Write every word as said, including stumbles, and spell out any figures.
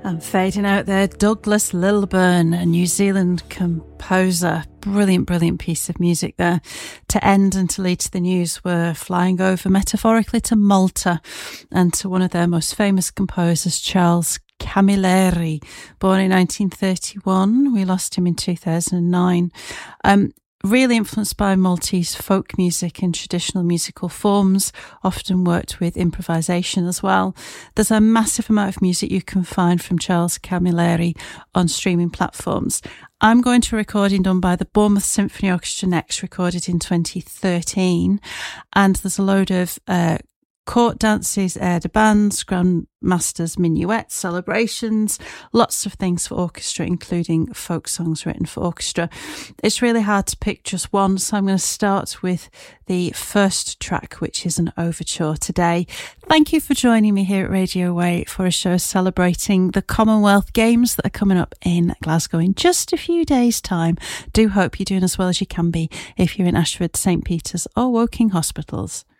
And fading out there, Douglas Lilburn, a New Zealand composer. Brilliant, brilliant piece of music there. To end and to lead to the news, we're flying over metaphorically to Malta and to one of their most famous composers, Charles Camilleri, born in nineteen thirty-one. We lost him in two thousand nine. Um, Really influenced by Maltese folk music and traditional musical forms, often worked with improvisation as well. There's a massive amount of music you can find from Charles Camilleri on streaming platforms. I'm going to a recording done by the Bournemouth Symphony Orchestra next, recorded in twenty thirteen. And there's a load of uh, court dances, air de bands, grandmasters, minuets, celebrations, lots of things for orchestra, including folk songs written for orchestra. It's really hard to pick just one, so I'm going to start with the first track, which is an overture today. Thank you for joining me here at Radio Way for a show celebrating the Commonwealth Games that are coming up in Glasgow in just a few days' time. Do hope you're doing as well as you can be if you're in Ashford, St Peter's or Woking hospitals.